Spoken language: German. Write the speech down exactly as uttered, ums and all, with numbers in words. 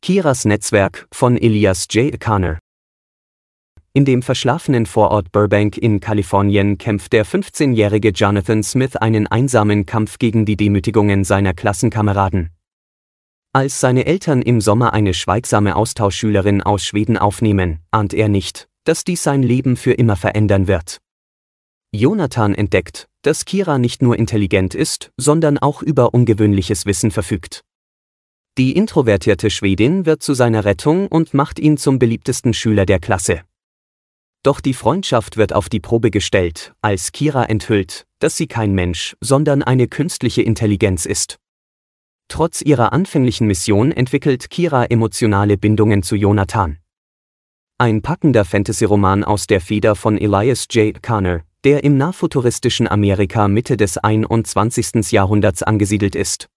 Kiras Netzwerk von Elias J. Garner. In dem verschlafenen Vorort Burbank in Kalifornien kämpft der fünfzehnjährige Jonathan Smith einen einsamen Kampf gegen die Demütigungen seiner Klassenkameraden. Als seine Eltern im Sommer eine schweigsame Austauschschülerin aus Schweden aufnehmen, ahnt er nicht, dass dies sein Leben für immer verändern wird. Jonathan entdeckt, dass Kira nicht nur intelligent ist, sondern auch über ungewöhnliches Wissen verfügt. Die introvertierte Schwedin wird zu seiner Rettung und macht ihn zum beliebtesten Schüler der Klasse. Doch die Freundschaft wird auf die Probe gestellt, als Kira enthüllt, dass sie kein Mensch, sondern eine künstliche Intelligenz ist. Trotz ihrer anfänglichen Mission entwickelt Kira emotionale Bindungen zu Jonathan. Ein packender Fantasy-Roman aus der Feder von Elias J. Garner, der im nachfuturistischen Amerika Mitte des einundzwanzigsten Jahrhunderts angesiedelt ist.